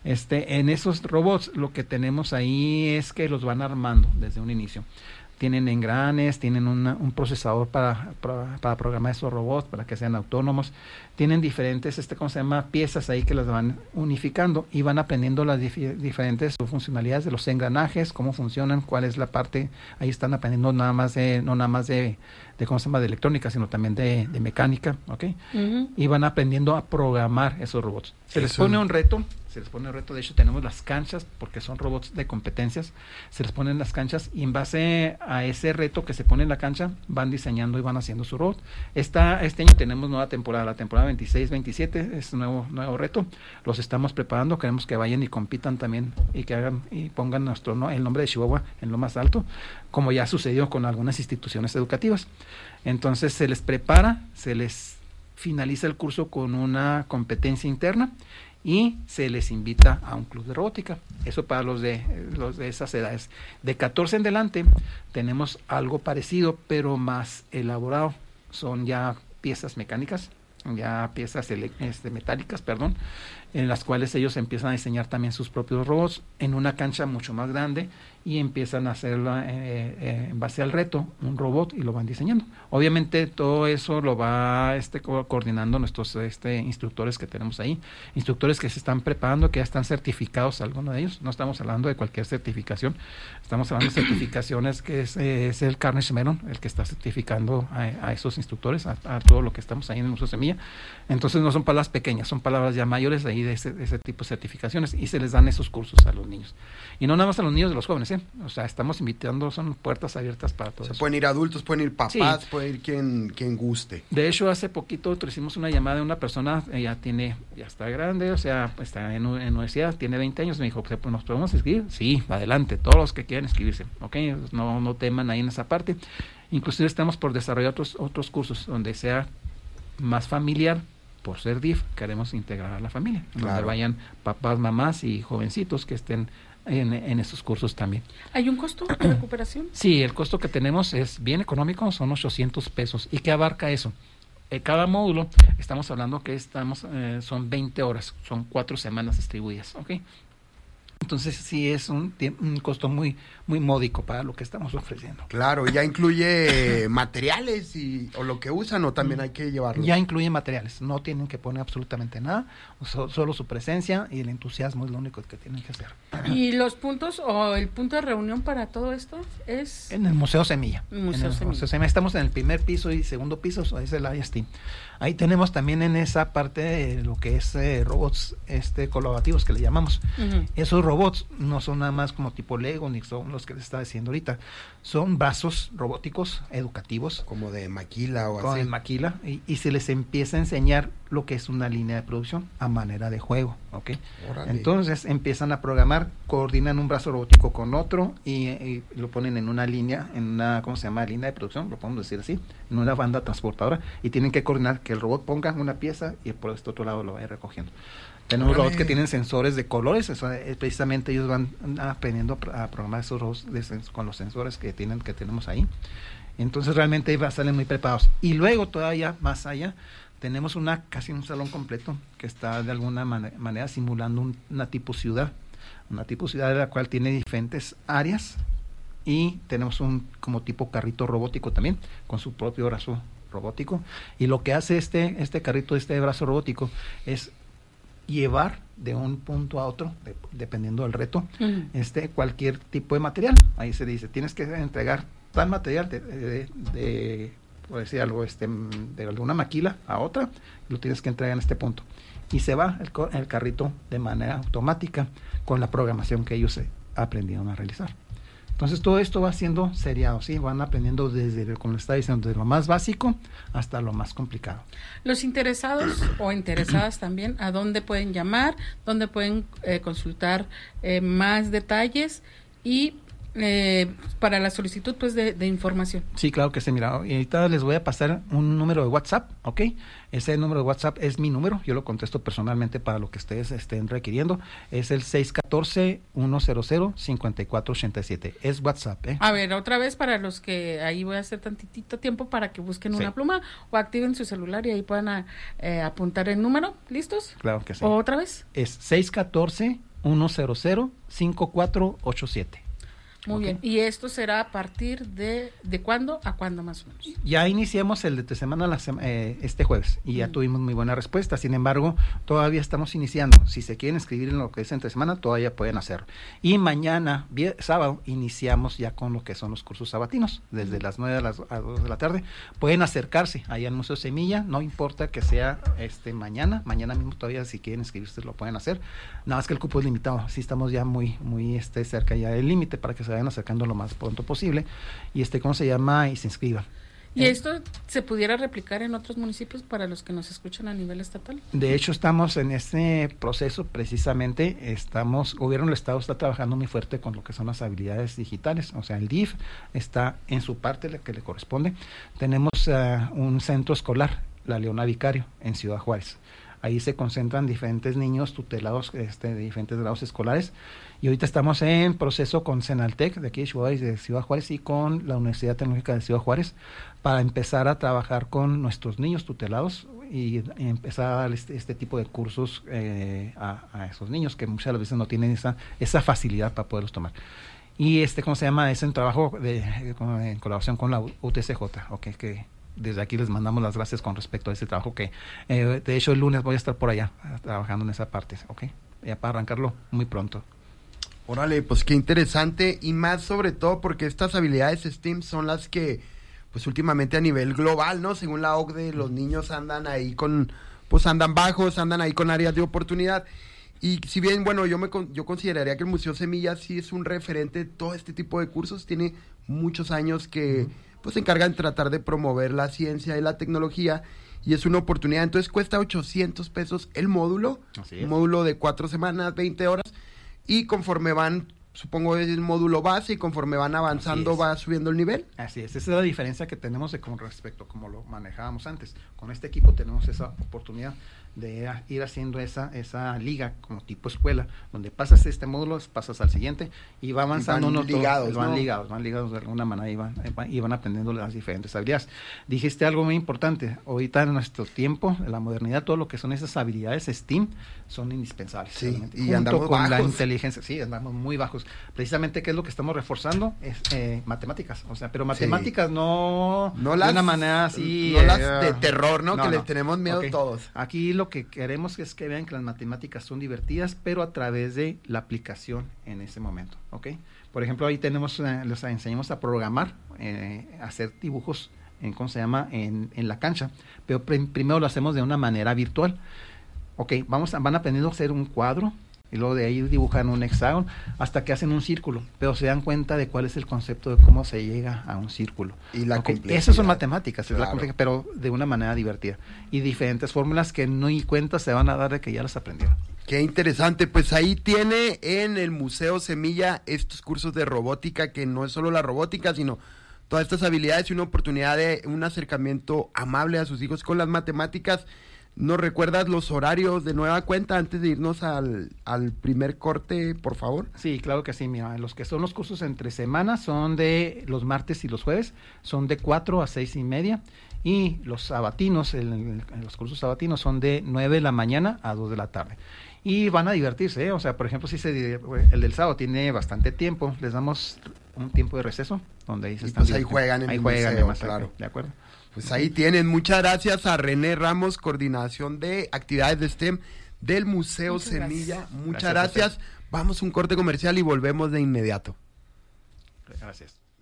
En esos robots lo que tenemos ahí es que los van armando desde un inicio. Tienen engranes, tienen un procesador para programar esos robots, para que sean autónomos. Tienen diferentes, ¿cómo se llama? Piezas ahí que las van unificando y van aprendiendo las diferentes funcionalidades de los engranajes, cómo funcionan, cuál es la parte. Ahí están aprendiendo no nada más de ¿cómo se llama? De electrónica, sino también de mecánica, ¿ok? Uh-huh. Y van aprendiendo a programar esos robots. Se les pone un reto, de hecho tenemos las canchas, porque son robots de competencias, se les ponen las canchas y en base a ese reto que se pone en la cancha, van diseñando y van haciendo su robot. Este año tenemos nueva temporada, la temporada 26-27, es un nuevo reto, los estamos preparando, queremos que vayan y compitan también y que hagan y pongan el nombre de Chihuahua en lo más alto, como ya ha sucedido con algunas instituciones educativas. Entonces se les prepara, se les finaliza el curso con una competencia interna y se les invita a un club de robótica. Eso para los de esas edades. De 14 en adelante tenemos algo parecido, pero más elaborado. Son ya piezas mecánicas, ya piezas metálicas, en las cuales ellos empiezan a diseñar también sus propios robots en una cancha mucho más grande y empiezan a hacerlo en base al reto, un robot, y lo van diseñando. Obviamente todo eso lo va coordinando nuestros instructores que tenemos ahí, instructores que se están preparando, que ya están certificados, algunos de ellos. No estamos hablando de cualquier certificación, estamos hablando de certificaciones que es el Carnegie Mellon, el que está certificando a esos instructores, a todo lo que estamos ahí en el Museo Semilla. Entonces no son palabras pequeñas, son palabras ya mayores ahí de ese tipo de certificaciones, y se les dan esos cursos a los niños. Y no nada más a los niños, de los jóvenes, o sea, estamos invitando, son puertas abiertas para todos. O sea, pueden ir adultos, pueden ir papás, sí. Puede ir quien guste. De hecho, hace poquito hicimos una llamada de una persona, ya está grande, o sea, está en universidad, tiene 20 años, me dijo, pues, ¿nos podemos inscribir? Sí, adelante, todos los que quieran inscribirse, ¿ok? No teman ahí en esa parte. Inclusive estamos por desarrollar otros cursos donde sea más familiar. Por ser DIF, queremos integrar a la familia, claro, donde vayan papás, mamás y jovencitos que estén en estos cursos también. ¿Hay un costo de recuperación? Sí, el costo que tenemos es bien económico, son $800. ¿Y qué abarca eso? Cada módulo, estamos hablando que son 20 horas, son 4 semanas distribuidas, ¿ok? Entonces sí es un costo muy muy módico para lo que estamos ofreciendo. Claro, ya incluye materiales o lo que usan, o también hay que llevarlos. Ya incluye materiales, no tienen que poner absolutamente nada, solo su presencia y el entusiasmo es lo único que tienen que hacer. ¿Y los puntos o el punto de reunión para todo esto es? En el Museo Semilla. Museo Semilla. Estamos en el primer piso y segundo piso, es el IST. Ahí tenemos también en esa parte lo que es robots colaborativos que le llamamos. Uh-huh. Esos robots no son nada más como tipo Lego, ni son los que les estaba diciendo ahorita. Son brazos robóticos educativos. Como de maquila o así. Como de maquila, y se les empieza a enseñar lo que es una línea de producción a manera de juego, ¿ok? Órale. Entonces empiezan a programar, coordinan un brazo robótico con otro y lo ponen en una línea, ¿cómo se llama? Línea de producción, lo podemos decir así, en una banda transportadora, y tienen que coordinar que el robot ponga una pieza y por este otro lado lo vaya recogiendo. Tenemos robots que tienen sensores de colores, precisamente ellos van aprendiendo a programar esos robots con los sensores que tenemos ahí. Entonces realmente salen muy preparados. Y luego todavía más allá, tenemos casi un salón completo que está de alguna manera simulando una tipo ciudad de la cual tiene diferentes áreas, y tenemos como tipo carrito robótico también, con su propio brazo robótico, y lo que hace este carrito, este brazo robótico, es llevar de un punto a otro, dependiendo del reto, uh-huh, cualquier tipo de material. Ahí se dice, tienes que entregar tal material por decir algo, de alguna maquila a otra, lo tienes que entregar en este punto. Y se va el carrito de manera automática con la programación que ellos aprendieron a realizar. Entonces todo esto va siendo seriado, ¿sí? Van aprendiendo como les estaba diciendo, desde lo más básico hasta lo más complicado. Los interesados o interesadas también, ¿a dónde pueden llamar? ¿Dónde pueden consultar más detalles? Y para la solicitud pues de información. Sí, claro que sí, mira, ahorita les voy a pasar un número de WhatsApp, ¿ok? Ese número de WhatsApp es mi número, yo lo contesto personalmente para lo que ustedes estén requiriendo, es el 614-100-5487, es WhatsApp, A ver, otra vez para los que ahí voy a hacer tantitito tiempo para que busquen una pluma o activen su celular y ahí puedan apuntar el número, ¿listos? Claro que sí. ¿O otra vez? Es 614 100-5487. Muy bien. ¿Y esto será a partir de cuándo a cuándo más o menos? Ya iniciamos el de tu semana este jueves y ya tuvimos muy buena respuesta. Sin embargo, todavía estamos iniciando. Si se quieren inscribir en lo que es entre semana, todavía pueden hacerlo. Y mañana, sábado, iniciamos ya con lo que son los cursos sabatinos. Desde las 9 a las 2 de la tarde. Pueden acercarse ahí al Museo Semilla. No importa que sea mañana. Mañana mismo todavía, si quieren inscribirse, lo pueden hacer. Nada más que el cupo es limitado. Sí estamos ya muy cerca ya del límite para que se vayan acercando lo más pronto posible y ¿cómo se llama? Y se inscriban. ¿Y esto se pudiera replicar en otros municipios para los que nos escuchan a nivel estatal? De hecho, estamos en este proceso precisamente, gobierno del estado está trabajando muy fuerte con lo que son las habilidades digitales, o sea, el DIF está en su parte, la que le corresponde. Tenemos un centro escolar, la Leona Vicario, en Ciudad Juárez. Ahí se concentran diferentes niños tutelados de diferentes grados escolares. Y ahorita estamos en proceso con Senaltec de aquí de Ciudad Juárez y con la Universidad Tecnológica de Ciudad Juárez para empezar a trabajar con nuestros niños tutelados y empezar a dar este tipo de cursos a esos niños que muchas veces no tienen esa facilidad para poderlos tomar. Y ¿cómo se llama? Es un trabajo en colaboración con la UTCJ, que desde aquí les mandamos las gracias con respecto a ese trabajo que, de hecho, el lunes voy a estar por allá trabajando en esa parte, ya para arrancarlo muy pronto. Órale, pues qué interesante, y más sobre todo porque estas habilidades STEAM son las que, pues últimamente a nivel global, ¿no? Según la OCDE, los niños andan ahí andan bajos, andan ahí con áreas de oportunidad. Y si bien, bueno, yo consideraría que el Museo Semilla sí es un referente de todo este tipo de cursos, tiene muchos años que pues se encargan de tratar de promover la ciencia y la tecnología, y es una oportunidad. Entonces cuesta 800 pesos el módulo, un módulo de 4 semanas, 20 horas, y conforme van, supongo es el módulo base, y conforme van avanzando va subiendo el nivel. Así es, esa es la diferencia que tenemos con respecto a como lo manejábamos antes. Con este equipo tenemos esa oportunidad de ir haciendo esa liga como tipo escuela, donde pasas este módulo, pasas al siguiente y va avanzando. Van ligados de alguna manera y van aprendiendo las diferentes habilidades. Dijiste algo muy importante, ahorita en nuestro tiempo, en la modernidad, todo lo que son esas habilidades STEAM son indispensables. Sí, y junto andamos con bajos. La inteligencia, sí, andamos muy bajos. Precisamente, ¿qué es lo que estamos reforzando? Es matemáticas, pero matemáticas no de una manera así. No las de terror, ¿no? Que les tenemos miedo todos. Aquí lo que queremos es que vean que las matemáticas son divertidas, pero a través de la aplicación en ese momento, Por ejemplo, ahí les enseñamos a programar, a hacer dibujos, en la cancha, pero primero lo hacemos de una manera virtual. Van aprendiendo a hacer un cuadro, y luego de ahí dibujan un hexágono hasta que hacen un círculo, pero se dan cuenta de cuál es el concepto de cómo se llega a un círculo. Y la complejidad. Esas son matemáticas, claro. Es la complejidad, pero de una manera divertida. Y diferentes fórmulas que no y cuenta se van a dar de que ya las aprendieron. Qué interesante, pues ahí tiene en el Museo Semilla estos cursos de robótica, que no es solo la robótica, sino todas estas habilidades y una oportunidad de un acercamiento amable a sus hijos con las matemáticas. ¿Nos recuerdas los horarios de nueva cuenta antes de irnos al primer corte, por favor? Sí, claro que sí. Mira, los que son los cursos entre semanas son de los martes y los jueves, son de 4 a 6:30, y los sabatinos, los cursos sabatinos son de 9 de la mañana a 2 de la tarde. Y van a divertirse, por ejemplo, si el del sábado tiene bastante tiempo, les damos un tiempo de receso, donde ahí se están ahí juegan en el museo, además, claro. ¿De acuerdo? Pues ahí tienen. Muchas gracias a René Ramos, coordinación de actividades de STEM del Museo Semilla. Muchas gracias. Vamos a un corte comercial y volvemos de inmediato. Gracias.